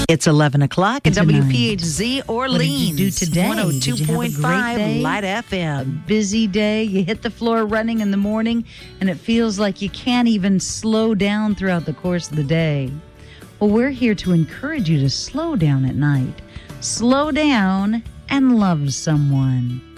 It's 11 o'clock at Tonight. WPHZ Orleans. What did you do today? 102.5 Light FM. Busy day. You hit the floor running in the morning, and it feels like you can't even slow down throughout the course of the day. Well, we're here to encourage you to slow down at night. Slow down and love someone.